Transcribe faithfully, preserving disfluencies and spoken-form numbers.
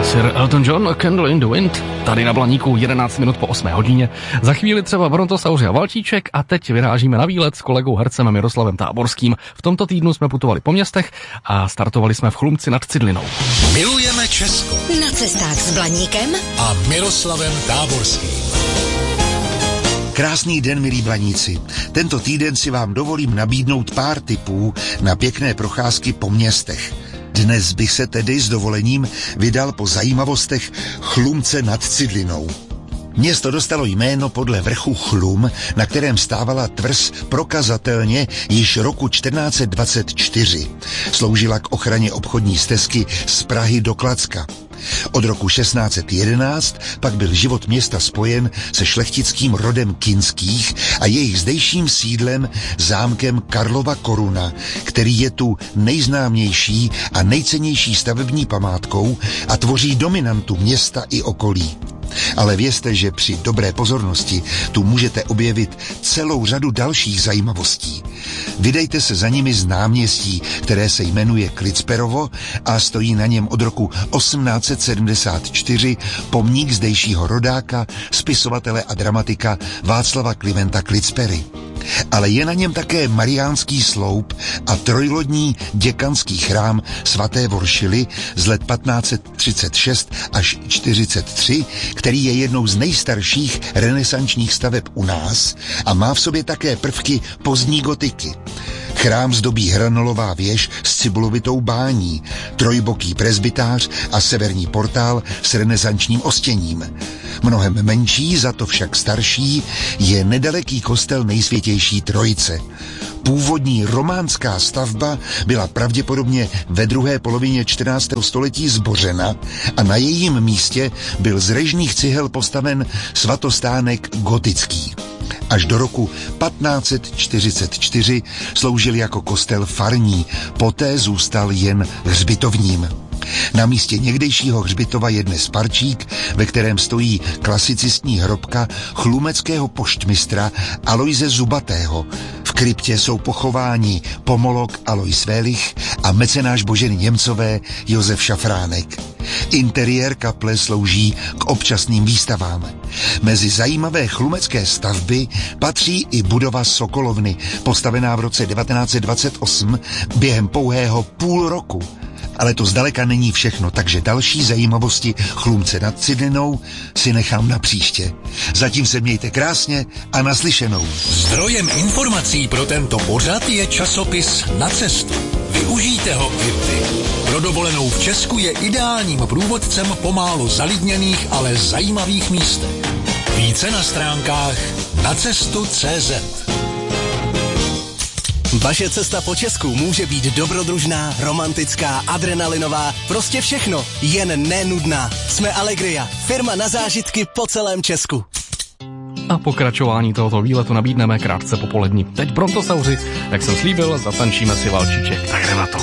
Sir Elton John, A Candle in the Wind, tady na Blaníku jedenáct minut po osmé hodině. Za chvíli třeba Brontosauři a Valčíček a teď vyrážíme na výlet s kolegou hercem Miroslavem Táborským. V tomto týdnu jsme putovali po městech a startovali jsme v Chlumci nad Cidlinou. Milujeme Česko. Na cestách s Blaníkem a Miroslavem Táborským. Krásný den, milí Blaníci. Tento týden si vám dovolím nabídnout pár tipů na pěkné procházky po městech. Dnes bych se tedy s dovolením vydal po zajímavostech Chlumce nad Cidlinou. Město dostalo jméno podle vrchu Chlum, na kterém stávala tvrz prokazatelně již roku čtrnáct dvacet čtyři. Sloužila k ochraně obchodní stezky z Prahy do Klacka. Od roku šestnáct jedenáct pak byl život města spojen se šlechtickým rodem Kinských a jejich zdejším sídlem zámkem Karlova Koruna, který je tu nejznámější a nejcennější stavební památkou a tvoří dominantu města i okolí. Ale vězte, že při dobré pozornosti tu můžete objevit celou řadu dalších zajímavostí. Vydejte se za nimi z náměstí, které se jmenuje Klicperovo a stojí na něm od roku osmnáct sedmdesát čtyři pomník zdejšího rodáka, spisovatele a dramatika Václava Klimenta Klicpery. Ale je na něm také Mariánský sloup a trojlodní děkanský chrám svaté Voršily z let patnáct třicet šest až čtyřicet tři, který je jednou z nejstarších renesančních staveb u nás a má v sobě také prvky pozdní gotiky. Chrám zdobí hranolová věž s cibulovitou bání, trojboký presbytář a severní portál s renesančním ostěním. Mnohem menší, za to však starší, je nedaleký kostel Nejsvětější Trojice. Původní románská stavba byla pravděpodobně ve druhé polovině čtrnáctého století zbořena a na jejím místě byl z režných cihel postaven svatostánek gotický. Až do roku patnáct čtyřicet čtyři sloužil jako kostel farní, poté zůstal jen hřbitovním. Na místě někdejšího hřbitova je dnes parčík, ve kterém stojí klasicistní hrobka chlumeckého poštmistra Alojze Zubatého. V kryptě jsou pochováni pomolok Alojz Vélich a mecenáš Boženy Němcové Josef Šafránek. Interiér kaple slouží k občasným výstavám. Mezi zajímavé chlumecké stavby patří i budova Sokolovny, postavená v roce devatenáct dvacet osm během pouhého půl roku. Ale to zdaleka není všechno, takže další zajímavosti Chlumce nad Cidlinou si nechám na příště. Zatím se mějte krásně a naslyšenou. Zdrojem informací pro tento pořad je časopis Na cestu. Využijte ho i vy. Pro dovolenou v Česku je ideálním průvodcem po málo zalidněných, ale zajímavých místech. Více na stránkách nacestu tečka cé zet. Vaše cesta po Česku může být dobrodružná, romantická, adrenalinová, prostě všechno, jen nenudná. Jsme Allegria, firma na zážitky po celém Česku. A pokračování tohoto výletu nabídneme krátce po poledni. Teď Brontosauři, jak jsem slíbil, zatančíme si Valčíček. Tak jdeme na to.